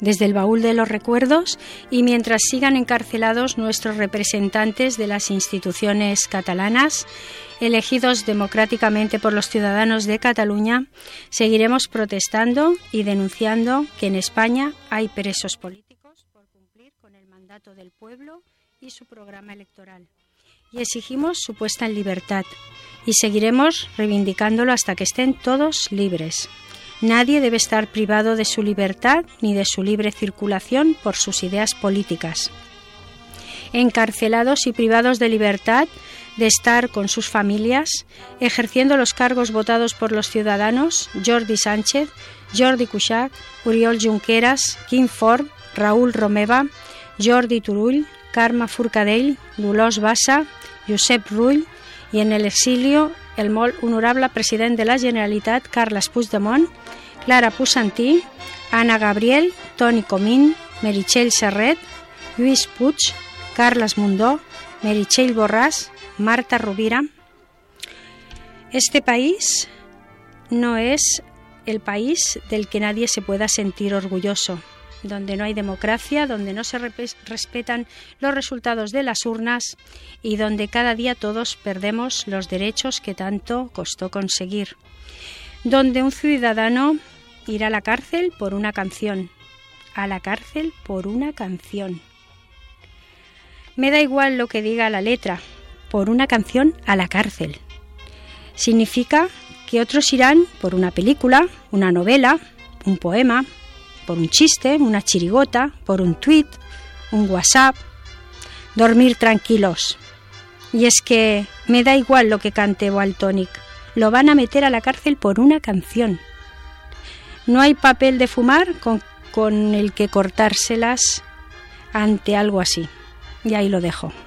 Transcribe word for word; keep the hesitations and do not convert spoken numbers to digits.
desde el baúl de los recuerdos y mientras sigan encarcelados nuestros representantes de las instituciones catalanas, elegidos democráticamente por los ciudadanos de Cataluña, seguiremos protestando y denunciando que en España hay presos políticos por cumplir con el mandato del pueblo y su programa electoral. Y exigimos su puesta en libertad y seguiremos reivindicándolo hasta que estén todos libres. Nadie debe estar privado de su libertad ni de su libre circulación por sus ideas políticas. Encarcelados y privados de libertad de estar con sus familias, ejerciendo los cargos votados por los ciudadanos, Jordi Sánchez, Jordi Cuixart, Oriol Junqueras, Quim Forn, Raúl Romeva, Jordi Turull, Carme Forcadell, Dolors Bassa, Josep Rull i en el exilio el molt honorable president de la Generalitat, Carles Puigdemont, Clara Ponsatí, Anna Gabriel, Toni Comín, Meritxell Serret, Lluís Puig, Carles Mundó, Meritxell Borràs, Marta Rovira. Este país no es el país del que nadie se pueda sentir orgulloso, donde no hay democracia, donde no se respetan los resultados de las urnas y donde cada día todos perdemos los derechos que tanto costó conseguir. Donde un ciudadano irá a la cárcel por una canción, a la cárcel por una canción. Me da igual lo que diga la letra, por una canción a la cárcel. Significa que otros irán por una película, una novela, un poema, por un chiste, una chirigota, por un tuit, un WhatsApp, dormir tranquilos. Y es que me da igual lo que cante Valtònyc, lo van a meter a la cárcel por una canción. No hay papel de fumar con, con el que cortárselas ante algo así. Y ahí lo dejo.